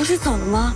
不是走了吗？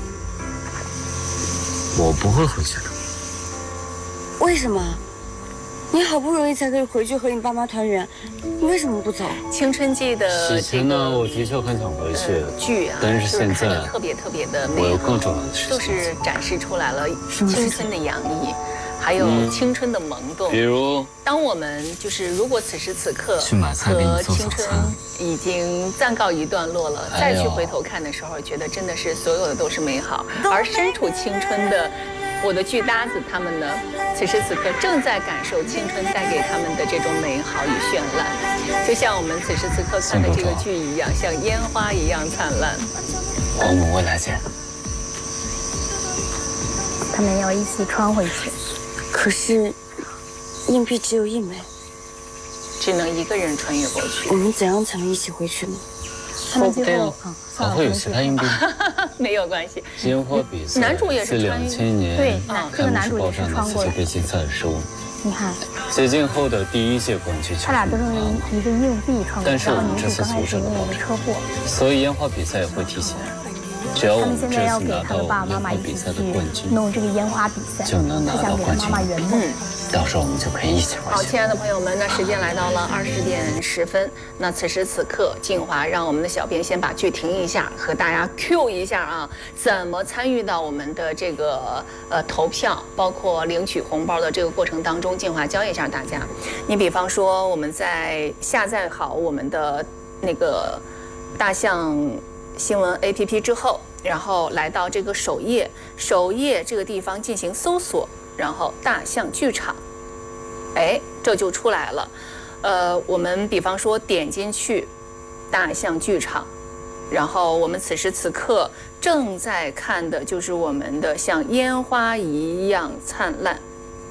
我不会回去的。 为什么？你好不容易才可以回去和你爸妈团圆，你为什么不走？ 青春季的以前呢，我的确很想回去剧啊， 但是现在特别的美好， 我有更重要的事情， 就是展示出来了青春的洋溢。还有青春的萌动， 比如， 当我们如果此时此刻去买菜给你和做青春已经暂告一段落了，再去回头看的时候，觉得真的是所有的都是美好。而身处青春的我的剧搭子他们呢，此时此刻正在感受青春带给他们的这种美好与绚烂，就像我们此时此刻看的这个剧一样，像烟花一样灿烂。 我们未来见。 他们要一起穿回去。 可是，硬币只有一枚， 只能一个人穿越过去。 我们怎样才能一起回去呢？ 他们最后还会有其他硬币？ 没有关系。 烟花比赛， 男主也是自2000年对，这个男主也是穿过世界杯竞赛的失误。 你看， 解禁后的第一届冠军， 他俩都是一个硬币穿过。 但是我们这次俗手的保车祸，所以烟花比赛也会提前。只要我们这次拿到烟花比赛的冠军， 弄这个烟花比赛， 就能拿到冠军。到时候我们就可以一起玩。 好，亲爱的朋友们，那时间来到了20点10分。那此时此刻，静华让我们的小编先把剧停一下，和大家 Q 一下啊，怎么参与到我们的这个投票，包括领取红包的这个过程当中，静华教一下大家。你比方说，我们在下载好我们的那个大象新闻 APP 之后，然后来到这个首页这个地方进行搜索。然后大象剧场，哎，这就出来了。我们比方说点进去，大象剧场，然后我们此时此刻正在看的就是我们的像烟花一样灿烂。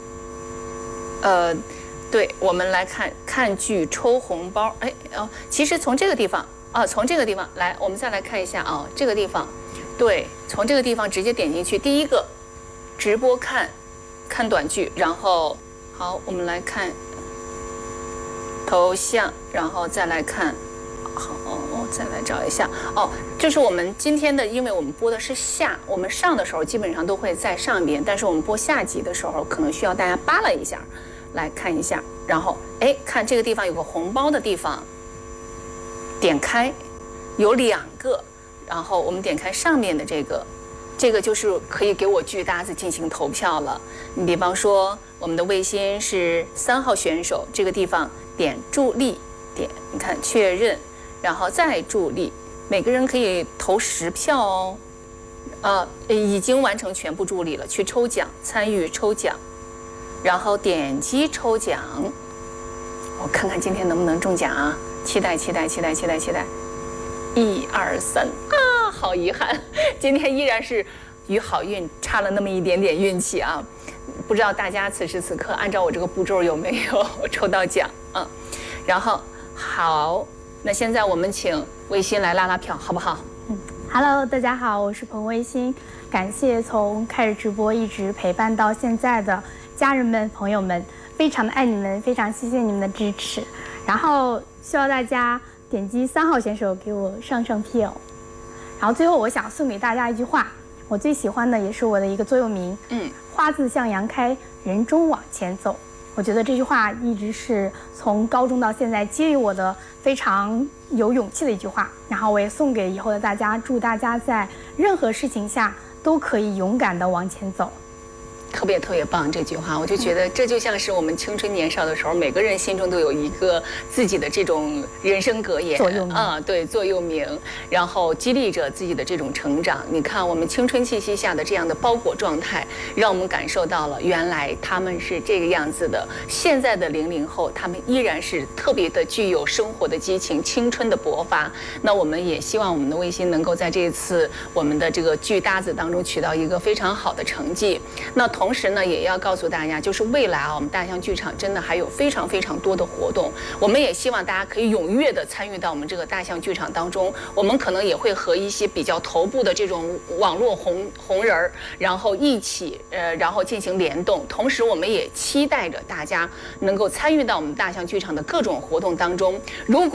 对，我们来看剧抽红包。哎哦，其实从这个地方啊，从这个地方来，我们再来看一下啊，这个地方，对，从这个地方直接点进去，第一个直播看短剧，然后好，我们来看头像，然后再来看，好，我再来找一下哦，就是我们今天的，因为我们播的是下，我们上的时候基本上都会在上边，但是我们播下集的时候，可能需要大家扒拉一下，来看一下，然后哎，看这个地方有个红包的地方，点开，有2个，然后我们点开上面的这个就是可以给我剧搭子进行投票了。你比方说，我们的卫星是3号选手，这个地方点助力，点你看确认，然后再助力，每个人可以投10票哦。已经完成全部助力了，去抽奖，参与抽奖，然后点击抽奖，我看看今天能不能中奖啊！期待！1、2、3啊，好遗憾，今天依然是与好运差了那么一点点运气啊！不知道大家此时此刻按照我这个步骤有没有抽到奖啊？然后好，那现在我们请卫星来拉拉票，好不好 ？Hello， 大家好，我是彭卫星，感谢从开始直播一直陪伴到现在的家人们、朋友们，非常的爱你们，非常谢谢你们的支持。然后希望大家点击3号选手给我上票。然后最后我想送给大家一句话，我最喜欢的也是我的一个座右铭，花自向阳开，人终往前走。我觉得这句话一直是从高中到现在激励我的非常有勇气的一句话。然后我也送给以后的大家，祝大家在任何事情下都可以勇敢地往前走。 特别棒这句话，我就觉得这就像是我们青春年少的时候，每个人心中都有一个自己的这种人生格言啊，对，座右铭，然后激励着自己的这种成长。你看我们青春气息下的这样的包裹状态，让我们感受到了原来他们是这个样子的。现在的00后，他们依然是特别的具有生活的激情、青春的勃发。那我们也希望我们的卫星能够在这次我们的这个剧搭子当中取到一个非常好的成绩。那同时呢，也要告诉大家，就是未来啊，我们大象剧场真的还有非常多的活动。我们也希望大家可以踊跃的参与到我们这个大象剧场当中。我们可能也会和一些比较头部的这种网络红人儿，然后一起然后进行联动。同时，我们也期待着大家能够参与到我们大象剧场的各种活动当中。如果